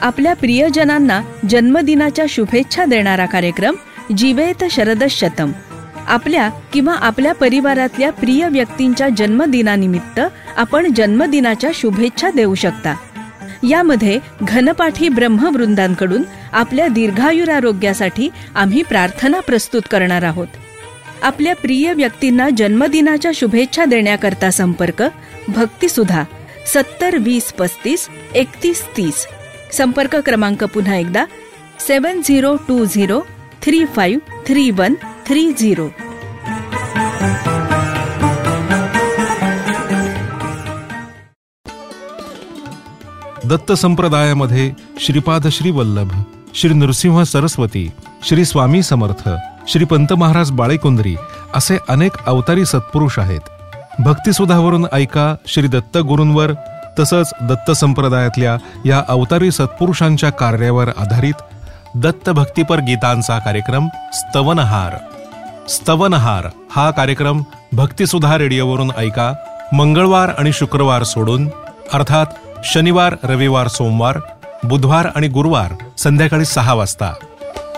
आपल्या प्रियजनांना जन्मदिनाच्या शुभेच्छा देणारा कार्यक्रम जीवेत शरदशतम. आपल्या किंवा आपल्या परिवारातल्या प्रिय व्यक्तींच्या जन्मदिनानिमित्त आपण जन्मदिनाच्या शुभेच्छा देऊ शकता. यामध्ये घनपाठी ब्रह्मवृंदांकडून आपल्या दीर्घायुरारोग्यासाठी आम्ही प्रार्थना प्रस्तुत करणार आहोत. आपल्या प्रिय व्यक्तींना जन्मदिनाच्या शुभेच्छा देण्याकरता संपर्क भक्तिसुधा 70 20 35 31 30. संपर्क क्रमांक पुन्हा एकदा 7020 35 31 30. दत्त संप्रदायामध्ये श्रीपाद श्री वल्लभ, श्री नृसिंह सरस्वती, श्री स्वामी समर्थ, श्री पंत महाराज बाळेकुंद्री असे अनेक अवतारी सत्पुरुष आहेत. भक्तिसुधावरून ऐका श्री दत्त गुरूंवर तसंच दत्त संप्रदायातल्या या अवतारी सत्पुरुषांच्या कार्यावर आधारित दत्त भक्तिपर गीतांचा कार्यक्रम स्तवनहार. स्तवनहार हा कार्यक्रम भक्तिसुधा रेडिओवरून ऐका मंगळवार आणि शुक्रवार सोडून, अर्थात शनिवार, रविवार, सोमवार, बुधवार आणि गुरुवार संध्याकाळी 6 वाजता.